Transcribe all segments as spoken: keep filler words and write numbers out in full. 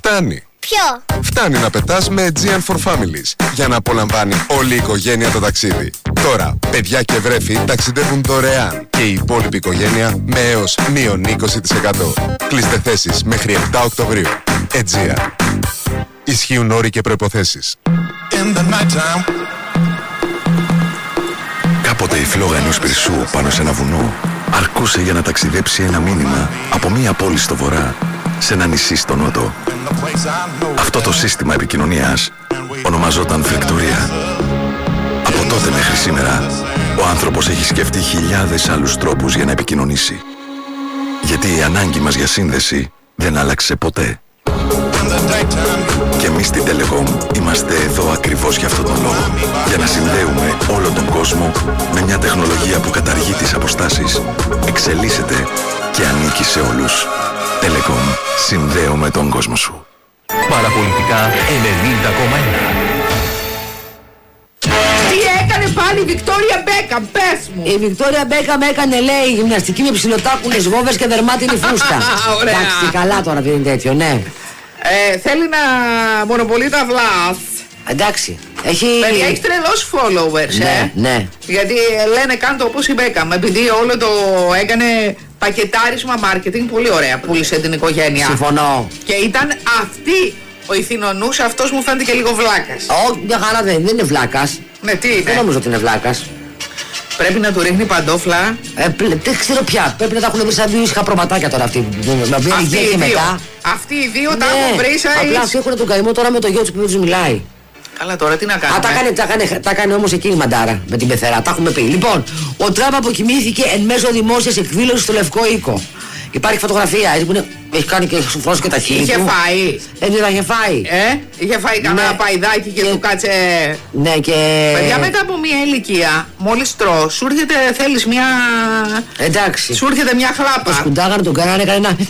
Φτάνει. Ποιο? Φτάνει να πετάς με Aegean for Families για να απολαμβάνει όλη η οικογένεια το ταξίδι. Τώρα, παιδιά και βρέφη ταξιδεύουν δωρεάν και η υπόλοιπη οικογένεια με έως μείον είκοσι τοις εκατό. Κλείστε θέσεις μέχρι επτά Οκτωβρίου. Aegean. Ισχύουν όροι και προϋποθέσεις. Κάποτε η φλόγα ενός πυρσού πάνω σε ένα βουνό αρκούσε για να ταξιδέψει ένα μήνυμα από μία πόλη στο βορρά σε ένα νησί στο νότο. Αυτό το σύστημα επικοινωνίας ονομαζόταν φρεκτορία. Από τότε μέχρι σήμερα ο άνθρωπος έχει σκεφτεί χιλιάδες άλλους τρόπους για να επικοινωνήσει. Γιατί η ανάγκη μας για σύνδεση δεν άλλαξε ποτέ. Και εμείς στην Telecom είμαστε εδώ ακριβώς για αυτόν τον λόγο. Για να συνδέουμε όλο τον κόσμο με μια τεχνολογία που καταργεί τις αποστάσεις, εξελίσσεται και ανήκει σε όλους. Telecom. Συνδέουμε τον κόσμο σου. Παραπολιτικά ενενήντα κόμμα ένα. Τι έκανε πάλι η Βικτόρια Μπέκαμ, πες μου! Η Βικτόρια Μπέκαμ έκανε, λέει, γυμναστική με ψιλοτάκουνες βόβες και δερμάτινη φούστα. Ωραία. Εντάξει, καλά τώρα δεν είναι τέτοιο, ναι. Ε, θέλει να μονοπολεί τα βλάς. Εντάξει, έχει... Παιδιά, έχει τρελός followers, ναι, ε. ναι. Γιατί λένε κάνε το όπως η Μπέκαμ, επειδή όλο το έκανε πακετάρισμα marketing, πολύ ωραία, πούλησε την οικογένεια. Συμφωνώ. Και ήταν αυτή ο ηθινονούς, αυτός μου φαίνεται και λίγο βλάκας. Ω, μια χαρά δεν, δεν είναι βλάκας. Ναι, τι είναι. Δεν νομίζω ότι είναι βλάκας. Πρέπει να του ρίχνει παντόφλα. Ε, δεν ξέρω πια. Πρέπει να τα έχουν βρει σαν δύο ήσυχα προματάκια τώρα αυτοί. Με οποία Αυτοί υγεία οι και δύο. μετά. Αυτοί οι δύο Ναι, τα έχουν βρει σαν. απλά αυτοί έχουν τον καημό τώρα με το γιο του που δεν τους μιλάει. Καλά, τώρα τι να κάνουμε. Α, τα έκανε, τα έκανε, τα έκανε όμως εκείνη η μαντάρα με την πεθερά. Τα έχουμε πει. Λοιπόν, ο Τραμπ αποκοιμήθηκε εν μέσω δημόσιας εκδήλωσης στο Λευκό Οίκο. Υπάρχει φωτογραφία, έτσι που είναι, έχει κάνει και σουφρώσει και τα χείλη Είχε του. φάει. Ε, δεν τα είχε φάει. Ε, είχε φάει κανένα Ναι. παϊδάκι και, Και- του κάτσε. Ναι, και. Παιδιά, μετά από μια ηλικία, μόλις τρως, σου έρχεται, θέλεις μια. Εντάξει. Σου έρχεται μια Το χλάπα. σκουντάγανε, τον κάνανε, έκανε ένα.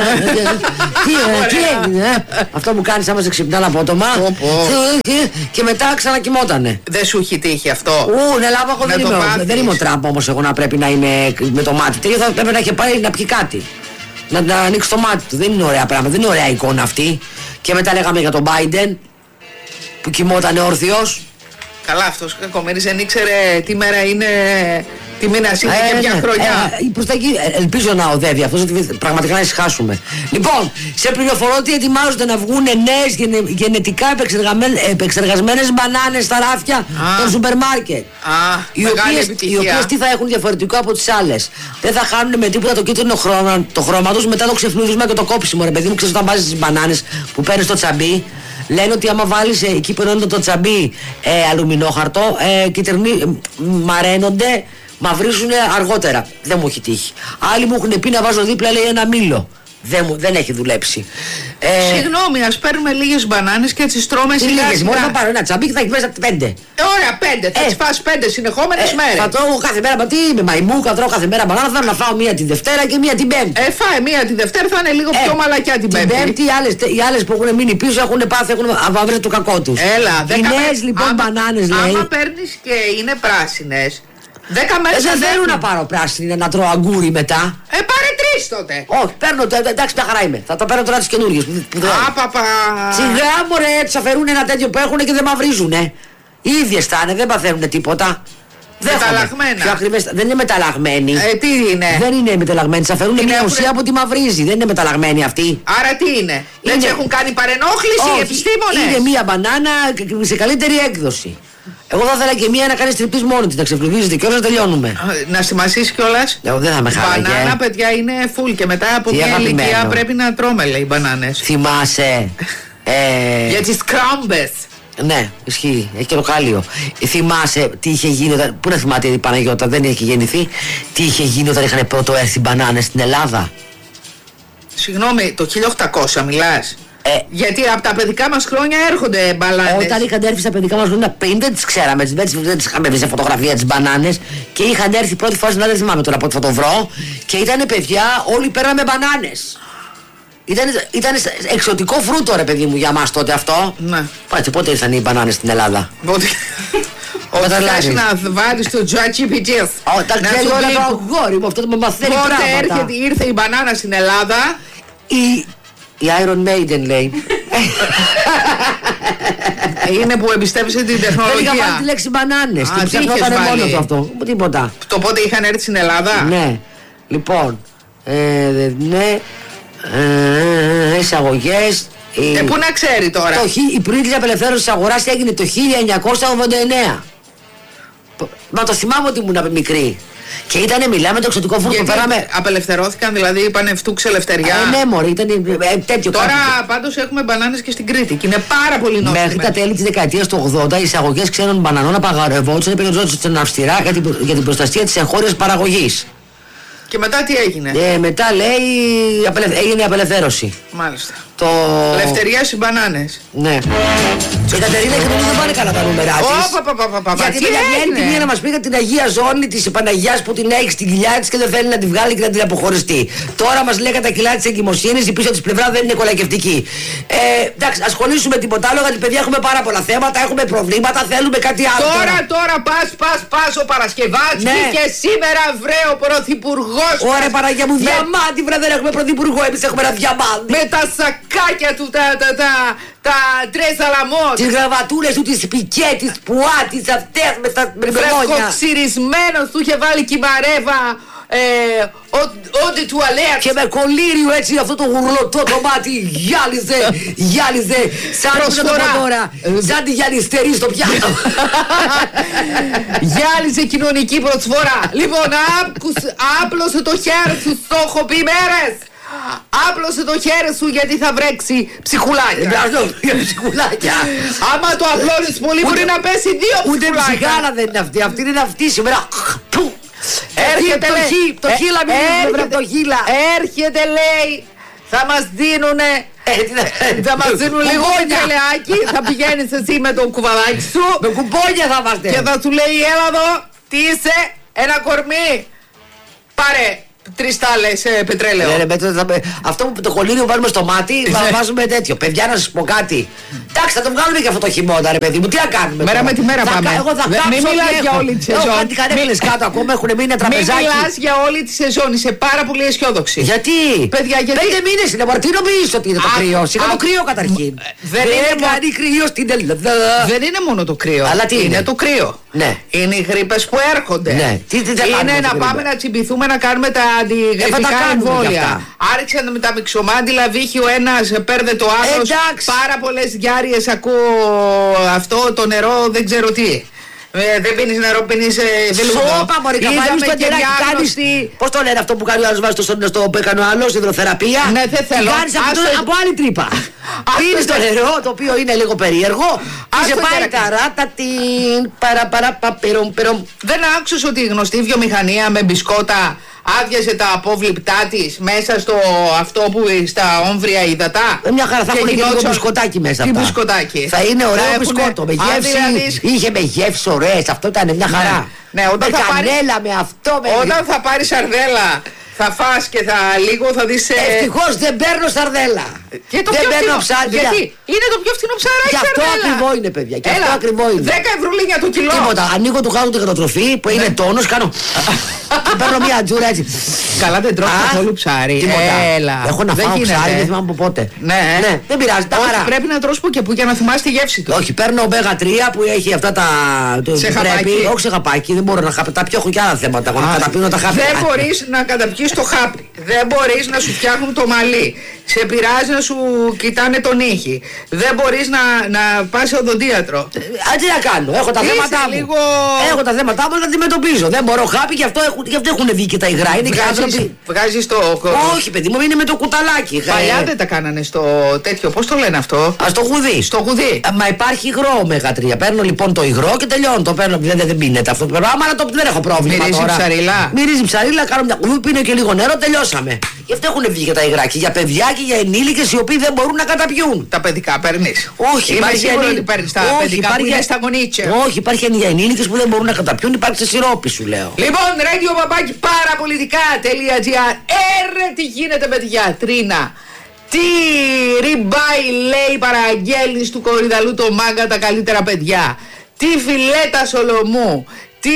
Τι ε, τι έγινε, ε? Αυτό που κάνει άμα σε ξυπνάνε απότομα. Πω, πω. Και μετά ξανακοιμότανε. Δεν σου έχει τύχει αυτό. Ού, ναι, λάβα, εγώ Να δεν το είμαι, πάθεις. δεν είμαι ο Τραμπ όμως εγώ να πρέπει να είμαι με το μάτι. Τελείω θα πρέπει να έχει πάει να πιει κάτι. Να, να ανοίξει το μάτι του. Δεν είναι ωραία πράγμα, δεν είναι ωραία εικόνα αυτή. Και μετά λέγαμε για τον Biden που κοιμόταν όρθιος. Καλά, αυτός ο κακομοίρης δεν ήξερε τι μέρα είναι, τι μήνας είναι και ποια ναι, χρονιά. ε, προς τα εκεί, ε, ελπίζω να οδεύει αυτός, ότι πραγματικά να ησυχάσουμε. Λοιπόν, σε πληροφορώ ότι ετοιμάζονται να βγουν νέες γενε, γενετικά επεξεργασμένες μπανάνες στα ράφια Α. των σούπερ μάρκετ. Α, Οι μεγάλη οποίες, οι επιτυχία. οποίες τι θα έχουν διαφορετικό από τις άλλες. Δεν θα χάνουν με τίποτα το κίτρινο χρώμα, το χρώμα τους μετά το ξεφλούδισμα και το κόψιμο. Ρε παιδί μου, ξέρεις όταν βάζεις τις μπανάνες που παίρνεις στο τσαμπί. Λένε ότι άμα βάλεις ε, εκεί που ενώνεται το τσαμπί ε, αλουμινόχαρτο, ε, κυτρινί, ε, μαραίνονται, μαυρίζουν αργότερα. Δεν μου έχει τύχει. Άλλοι μου έχουν πει να βάζω δίπλα, λέει, ένα μήλο. Δεν, μου, δεν έχει δουλέψει. Ε, Συγγνώμη, ας παίρνουμε λίγες μπανάνες και έτσι στρώμε τι σιγά λίγες, μόνο θα σιγά. πάρω ένα τσαμπί και θα έχει μέσα πέντε. Ε, ωραία, πέντε. Θα Ε. τις φας πέντε συνεχόμενες Ε, μέρες. θα τρώω κάθε μέρα, μα τι είμαι, μαϊμού, θα τρώω κάθε μέρα μπανάνα, θα να φάω μία την Δευτέρα και μία την Πέμπτη. Ε, φάε μία τη Δευτέρα, θα είναι λίγο πιο μαλακιά την Πέμπτη. Την Πέμπτη, οι άλλες, οι άλλες που έχουν μείνει πίσω έχουν πάθει, έχουν αβαβρίσει το κακό τους. Έλα, Οι δέκα νέες μέρες- λοιπόν άμα- μπανάνες, λέει. Άμα παίρνεις και είναι πράσινες, δέκα Ε, μέρες δεν θα θέλουν δέχουν. να πάρω πράσινη, να τρώω αγκούρι μετά. Ε, πάρε τρεις τότε. Όχι, παίρνω, τε- τε- εντάξει, μια χαρά είμαι. Θα τα παίρνω τώρα τις καινούργιες. που- που δεν- Α, παπα. Σιγά μωρέ, τους αφαιρούν ένα τέτοιο που έχουν και δεν μαυρίζουνε. Οι ίδιες θα είναι, δεν παθαίνουν τίποτα. Δέχομαι. Μεταλλαγμένα. Πιο ακριβές, δεν είναι μεταλλαγμένοι. Ε, τι είναι. Δεν είναι μεταλλαγμένοι, τους αφαιρούν Είναι μια έχουνε- ουσία που τη μαυρίζει. Δεν είναι μεταλλαγμένοι αυτοί. Άρα τι είναι. Δεν Είναι- σε έχουν κάνει παρενόχληση οι Όχι, επιστήμονες. είναι μία μπανάνα σε καλύτερη έκδοση. Εγώ θα ήθελα και μία να κάνει τρυπής μόνη τη, να ξεφλουδίζεται και όλα τελειώνουμε. Α, Να σημασίσει κιόλας. Εγώ δεν θα με χάλαγε. Μπανάνα, παιδιά, είναι full και μετά από Τι μια αγαπημένο. ηλικία πρέπει να τρώμε, λέει, μπανάνες. Θυμάσαι. Ε, Για τις κράμπες. Ναι, ισχύει. Έχει και το χάλιο. Ε, θυμάσαι τι είχε γίνει όταν. Πού να θυμάται η Παναγιώτα, δεν έχει γεννηθεί. Τι είχε γίνει όταν είχαν πρώτο έρθει μπανάνες στην Ελλάδα. Συγγνώμη, το χίλια οκτακόσια μιλάς. Ε, Γιατί από τα παιδικά μας χρόνια έρχονται μπαλάνες. Όταν είχαν έρθει στα παιδικά μας χρόνια πριν, δεν τις ξέραμε, δεν τις, δεν τις είχαμε δει σε φωτογραφία τις μπανάνες. Και είχαν έρθει πρώτη φορά στην Ελλάδα, δεν θυμάμαι τώρα πότε θα το βρω. Και ήταν παιδιά, όλοι παίρναμε μπανάνες. Ήταν, ήταν εξωτικό φρούτο, ρε παιδί μου, για μας τότε αυτό. Ναι. Πάτσε, πότε ήρθαν οι μπανάνες στην Ελλάδα. Ότι ότι Καταλάβεις. θες να βάλεις το ChatGPT. Ω, τα ξέρει όλα το αγόρι μου, αυτό το με μαθαίνει Πότε πράγματα. έρχεται, ήρθε η μπανάνα στην Ελλάδα. Η, η Iron Maiden λέει. Είναι που εμπιστεύεσαι την τεχνολογία. Δεν είχα βάλει τη λέξη μπανάνες. Την ψαχνότανε μόνο του αυτό. Τίποτα. Το πότε είχαν έρθει στην Ελλάδα. Ναι. Λοιπόν. Ε, ναι. Ε, εισαγωγές. Ε, πού να ξέρει τώρα. Το, η πρώτη απελευθέρωση της αγοράς έγινε το χίλια εννιακόσια ογδόντα εννέα. Μα το θυμάμαι ότι ήμουν μικρή. Και ήτανε, μιλάμε το εξωτικό φούρνο. Πέραμε... απελευθερώθηκαν, δηλαδή είπανε φτούξ ελευθεριά. Ε, ναι, μωρή, ήταν ε, τέτοιο. Τώρα κάτι. πάντως έχουμε μπανάνες και στην Κρήτη και είναι πάρα πολύ νόστιμες. Μέχρι τα τέλη της δεκαετίας του ογδόντα οι εισαγωγές ξένων μπανανών απαγορευόντουσαν, περιοριζόντουσαν αυστηρά για την, για την προστασία της εγχώριας παραγωγής. Και μετά τι έγινε. Ε, μετά λέει έγινε η απελευθέρωση. Μάλιστα. Το... Ελευθερία στις μπανάνες. Ναι. Και η Κατερίνα και δεν πάνε καλά τα νούμερα της. Γιατί βγαίνει τη μία να μας πει για την Αγία Ζώνη της Παναγιάς που την έχει στην κοιλιά της και δεν θέλει να την βγάλει και να την αποχωριστεί. Τώρα μας λέει τα κιλά της εγκυμοσύνης, η πίσω της πλευρά δεν είναι κολακευτική. Ε, εντάξει, ασχολήσουμε τίποτα άλλο γιατί παιδιά έχουμε πάρα πολλά θέματα, έχουμε προβλήματα, θέλουμε κάτι άλλο. Τώρα, τώρα, τώρα πας, πας, πας ο Παρασκευάς ναι. Και σήμερα βρε ο πρωθυπουργός. Ωραία Παναγιά μου, διαμάντι βρε, δεν έχουμε πρωθυπουργό, εμείς έχουμε ένα διαμάντι. Με τα σακάκια του, τα, τα, τα, τα τρεσαλαμόν. Τις γραβατούλες του, τις πικέ, τις πουά, τις αυτές με τα μπρεμόνια. Φρεσκοξυρισμένος του είχε βάλει κυμαρέβα. Όντι τουαλέτ. Και με κολλήριο έτσι αυτό το γουρλωτό το μάτι γυάλιζε, γυάλιζε σαν τώρα, σαν τη γυαλιστερή στο πιάτο. Γυάλιζε κοινωνική προσφορά. Λοιπόν, άπλωσε το χέρι σου, το έχω πει μέρες. Άπλωσε το χέρι σου γιατί θα βρέξει ψυχουλάκια. Ψυχουλάκια. Άμα το απλώνεις πολύ μπορεί να πέσει δύο ψυχουλάκια. Ούτε ψυχάλα δεν είναι αυτή, αυτή είναι αυτή σήμερα. Έρχεται λέει, το χείλα μην το χείλα. Έρχεται λέει, θα μας δίνουνε, θα μας δίνουν λίγο γελεάκι, θα πηγαίνεις εσύ με τον κουβαδάκι σου. Με κουμπόνια θα είμαστε. Και θα σου λέει έλα εδώ, τι είσαι, ένα κορμί, πάρε. Τρεις τάλες ε, πετρέλαιο. Ναι, ναι, αυτό που το κολλήνιο βάλουμε στο μάτι θα βάζουμε τέτοιο. Παιδιά, να σας πω κάτι. Εντάξει, θα το βγάλουμε και αυτό το χειμώνα, ρε παιδί μου. Τι να κάνουμε. Μέρα με τη μέρα θα, πάμε. Εγώ θα Δε, κάψω. Μην μιλάς για όλη τη σεζόν. Έχω κάτι καρέκλες κάτω ακόμα, έχουν μείνει ένα τραπεζάκι. Μην μιλάς για όλη τη σεζόν, είσαι πάρα πολύ αισιόδοξη. Γιατί? Παιδιά, γιατί... Πέντε μήνες είναι, μωρέ, τι νομίζεις ότι είναι το κρύο. Σιγά το κρύο καταρχήν. Δεν είναι κάνει κρύο στην Ελλάδα. Δεν είναι μόνο το κρύο. Αλλά τι είναι το κρύο. Ναι. Είναι οι γρίπες που έρχονται. Ναι. Τι, τι, τι είναι να πάμε να τσιμπηθούμε να κάνουμε τα αντιγρυπικά εμβόλια. Άρχισαν με τα μυξομάντιλα, βύχει ο ένας, πέρδε το άλλος. Πάρα πολλές διάρειες ακούω αυτό, το νερό δεν ξέρω τι. Ε, δεν πίνεις νερό, πίνεις βελούδο. Σώπα μωρή, καβάλεις το νεράκι, κάνεις τι. Πώς το λένε αυτό που κάνει ο άλλος, βάζει το στο, στο που έκανε ο άλλος, υδροθεραπεία. Ναι, δεν θέλω. Κάνεις από, από άλλη τρύπα. Πίνεις το νερό, το οποίο είναι λίγο περίεργο. Και σε πάει τα ράτα την παραπαραπαπερομ. Δεν άκουσες ότι η γνωστή βιομηχανία με μπισκότα άδειασε τα απόβληπτά της μέσα στο αυτό που στα όμβρια ύδατα. Μια χαρά θα έχουν και λίγο μπισκοτάκι μέσα. Τι μπισκοτάκι. Θα είναι ωραίο μπισκότο. Με γεύση. Είχε με γεύση ωραίες. Αυτό ήταν μια χαρά. Ναι, όταν με θα κανέλα, πάρει, με αυτό. Με... Όταν θα πάρει σαρδέλα, θα φας και θα λίγο θα δεις... Ε... Ευτυχώς δεν παίρνω σαρδέλα. Και το δεν πιο παίρνω φθηνό. ψάρι. Γιατί είναι το πιο φθηνό ψαράκι. Και αυτό σαρδέλα. ακριβό είναι, παιδιά. Και Έλα, αυτό ακριβό είναι. δέκα ευρουλίνια το κιλό. Τίποτα. Ανοίγω του χάρου την κατατροφή που είναι ναι. τόνος, κάνω. Και παίρνω μια τζούρα έτσι. Καλά, δεν τρώω καθόλου ψάρι. Τίποτα. Έλα. Έχω να φάω ψάρι, δεν θυμάμαι από πότε. Ναι, ναι. Δεν πειράζει. Τα χαρά. Πρέπει να τρως που και που για να θυμάσαι τη γεύση του. Όχι, παίρνω ωμέγα τρία που έχει αυτά τα. Σε χαπάκι. Όχι σε χαπάκι, δεν μπορώ να χαπώ. Τα πιω, έχω και άλλα θέματα. Εγώ να καταπίνω τα χάπια. Δεν μπορεί να καταπιείς το χάπι. Δεν μπορεί να σου φτιάχνουν το μαλλί. Σε πειράζει να σου κοιτάνε τον ήχη. Δεν μπορεί να, να πας σε οδοντίατρο. Τι να κάνω, έχω τα Είσαι θέματα μου. λίγο... Έχω τα θέματα μου να αντιμετωπίζω. Δεν μπορώ χάπι, γι' αυτό, έχουν, γι αυτό έχουν βγει και τα υγρά. Είναι και άνθρωποι. Βγάζεις το. Όχι, παιδί μου, είναι με το κουταλάκι. Παλιά δεν τα κάνανε στο τέτοιο. Πώς το λένε αυτό? Α, στο γουδί. Στο γουδί. Μα υπάρχει υγρό ωμέγα τρία. Παίρνω λοιπόν το υγρό και τελειώνω. Το παίρνω. Δεν, δεν πίνεται αυτό. Άμα να το δεν έχω πρόβλημα. Μυρίζει τώρα. ψαρίλα. Μυρίζει ψαρίλα, κάνω μια κουδού, πίνω και λίγο νερό, τελειώσαμε. Γι' αυτό έχουν βγει και τα υγρά. Και για παιδιά και για ενήλικες οι οποίοι δεν μπορούν να καταπιούν. Τα παιδικά παίρνεις? Όχι, είμαι σίγουρο ενήλ... ότι παίρνεις τα Όχι, παιδικά υπάρχει... που είναι στα γονίτσια. Όχι, υπάρχει για ενήλικες που δεν μπορούν να καταπιούν, υπάρχει σε σιρόπι σου λέω. Λοιπόν, radio παπάκι παραπολιτικά.gr. Έρε τι γίνεται με τη γιατρίνα. Τι ριμπάι λέει παραγγέλνεις του Κορυδαλού το μάγκα τα καλύτερα παιδιά. Τι φιλέτα Σολομού. Τι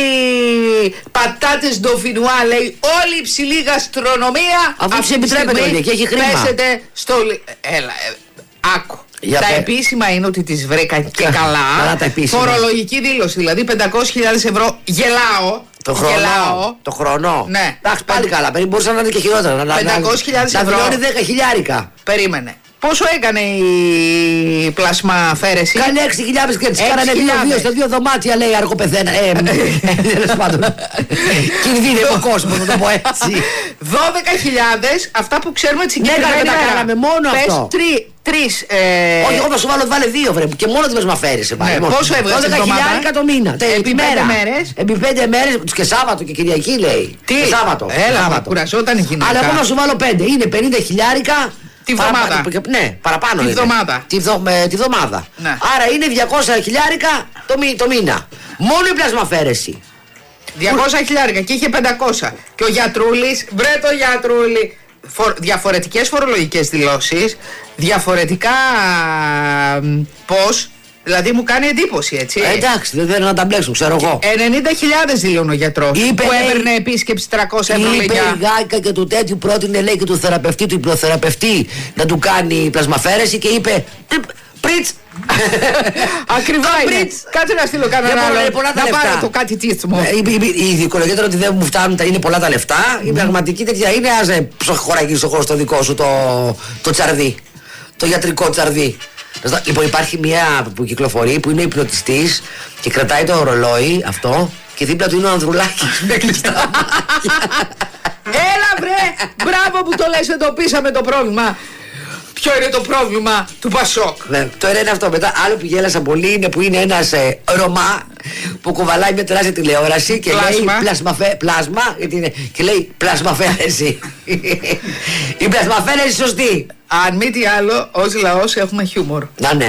πατάτες ντοφινουά λέει. Όλη η ψηλή γαστρονομία. Αφού σε επιτρέπεται και έχει χρήμα. Πέσετε στο... Έλα, Άκου. Για τα πέ... επίσημα είναι ότι τις βρήκα και καλά. Καλά τα επίσημα. Φορολογική δήλωση, δηλαδή πεντακόσιες χιλιάδες ευρώ γελάω. Το χρόνο. Γελάω. Το χρόνο. Ναι. Εντάξει, πάλι Πεν... καλά. Περίπου μπορούσαν να είναι και χειρότερα. πεντακόσιες χιλιάδες ευρώ. Να δηλώνει δέκα χιλιάρικα. Περίμενε. Πόσο έκανε η πλάσμα αφαίρεση? Κάνει έξι χιλιάδες και τις κάνανε δύο στα δύο δωμάτια, λέει, αργοπεθένα. Ε, τέλος πάντων. Κινδύνευε ο κόσμος, να το πω έτσι. δώδεκα χιλιάδες, αυτά που ξέρουμε τη συγκεκριμένη μέρα. Ναι, κάναμε μόνο αυτό. Πες τρεις. Όχι, εγώ θα σου βάλω, βάλε δύο, βρε, και μόνο τις με αφαίρεσε. Πόσο έβγαλε την εβδομάδα? δώδεκα χιλιάδες το μήνα. Επί πέντε μέρες. Επί πέντε μέρες, και Σάββατο και Κυριακή, λέει. Τι? Σάββατο. Έλα, κουραζόταν η γυναίκα. Αλλά εγώ να σου βάλω πέντε. Είναι πενήντα χιλιάρικα. Τη βδομάδα. Ναι, παραπάνω. Τη βδομάδα. Τη, βδο, με, τη βδομάδα. Ναι. Άρα είναι διακόσια χιλιάρικα το, μη, το μήνα. Μόνο η πλασμαφέρεση. διακόσια χιλιάρικα και είχε πεντακόσια. Και ο γιατρούλης, βρε το γιατρούλη. Φορ, διαφορετικές φορολογικές δηλώσεις, διαφορετικά πώς. Δηλαδή μου κάνει εντύπωση, έτσι. Ε, εντάξει, δεν θέλω να τα μπλέξουν, ξέρω εγώ. ενενήντα χιλιάδες δηλώνει ο γιατρός. Είπε, που έπαιρνε επίσκεψη τριακόσια ευρώ. Είπε η Γάικα και του τέτοιου πρότεινε, λέει, και του θεραπευτή, του υπνοθεραπευτή να του κάνει πλασμαφέρεση και είπε πριτς. Ακριβά είναι. Κάτσε να στείλω κανένα άλλο. Να πάρω το κάτι τίθμο. Η δικολογία ότι δεν μου φτάνουν, είναι πολλά τα λεφτά. Η πραγματική τέτοια είναι, ας χωραγείς στο δικό σου το τσαρδί. Το ιατρικό τσαρδί. Λοιπόν, υπάρχει μια που κυκλοφορεί που είναι υπνοτιστής και κρατάει το ρολόι αυτό και δίπλα του είναι ο Ανδρουλάκης με κλειστά μάτια. Έλα βρε! Μπράβο που το λες, εντοπίσαμε το πρόβλημα. Ποιο είναι το πρόβλημα του Πασόκ? Ναι, το ένα είναι αυτό. Μετά άλλο που γέλασα πολύ είναι που είναι ένας ε, Ρωμά που κουβαλάει μια τεράστια τηλεόραση και πλάσμα. λέει πλασμαφέ, πλάσμα γιατί είναι, και λέει πλασμαφέρεση. Η πλασμαφέρεση σωστή. Αν μη τι άλλο, ως λαός έχουμε χιούμορ. Να ναι.